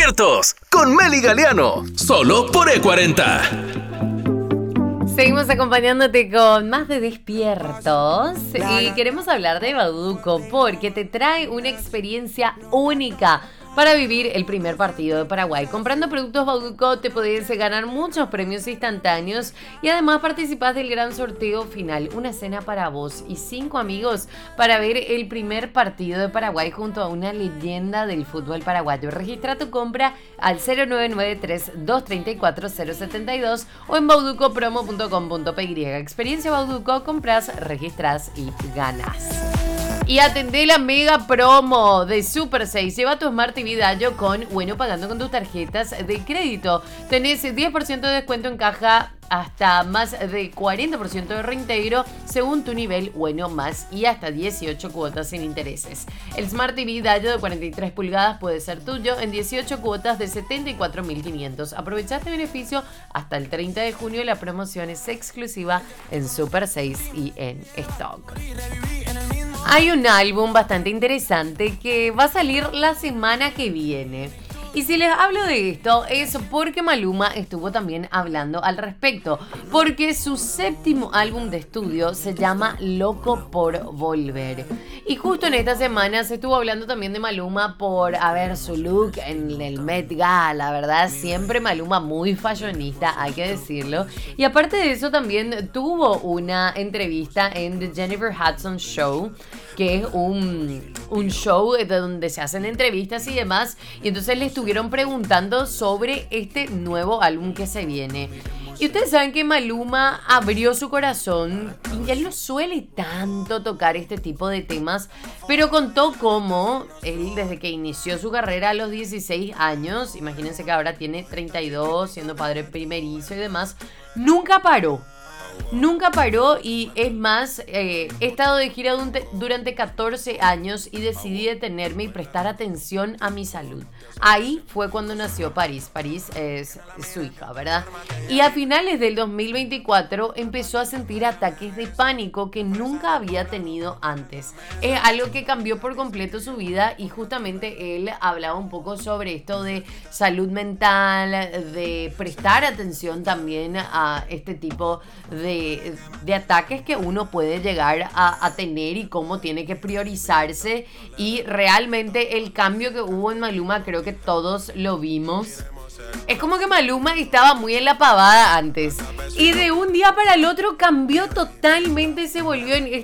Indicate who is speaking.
Speaker 1: Despiertos con Meli Galeano, solo por E40.
Speaker 2: Seguimos acompañándote con más de Despiertos y queremos hablar de Bauducco porque te trae una experiencia única para vivir el primer partido de Paraguay. Comprando productos Bauducco te podés ganar muchos premios instantáneos y además participás del gran sorteo final, una cena para vos y 5 amigos para ver el primer partido de Paraguay junto a una leyenda del fútbol paraguayo. Registra tu compra al 0993-234-072 o en bauduccopromo.com.py. Experiencia Bauducco, compras, registras y ganas. Y atendé la mega promo de Super 6. Lleva tu Smart TV Dayo con pagando con tus tarjetas de crédito. Tenés 10% de descuento en caja, hasta más de 40% de reintegro según tu nivel más y hasta 18 cuotas sin intereses. El Smart TV Dayo de 43 pulgadas puede ser tuyo en 18 cuotas de 74.500. Aprovecha este beneficio hasta el 30 de junio. La promoción es exclusiva en Super 6 y en Stock. Hay un álbum bastante interesante que va a salir la semana que viene. Y si les hablo de esto es porque Maluma estuvo también hablando al respecto. Porque su séptimo álbum de estudio se llama Loco por Volver. Y justo en esta semana se estuvo hablando también de Maluma por, su look en el Met Gala, ¿verdad? Siempre Maluma muy fashionista, hay que decirlo. Y aparte de eso también tuvo una entrevista en The Jennifer Hudson Show, que es un show de donde se hacen entrevistas y demás. Y entonces le estuvieron preguntando sobre este nuevo álbum que se viene. Y ustedes saben que Maluma abrió su corazón y él no suele tanto tocar este tipo de temas, pero contó cómo él desde que inició su carrera a los 16 años, imagínense que ahora tiene 32, siendo padre primerizo y demás, nunca paró y es más, he estado de gira durante 14 años y decidí detenerme y prestar atención a mi salud. Ahí fue cuando nació París. París es su hija, ¿verdad? Y a finales del 2024 empezó a sentir ataques de pánico que nunca había tenido antes. Es algo que cambió por completo su vida y justamente él hablaba un poco sobre esto de salud mental, de prestar atención también a este tipo de ataques que uno puede llegar a tener y cómo tiene que priorizarse. Y realmente el cambio que hubo en Maluma creo que todos lo vimos. Es como que Maluma estaba muy en la pavada antes y de un día para el otro cambió totalmente, se volvió en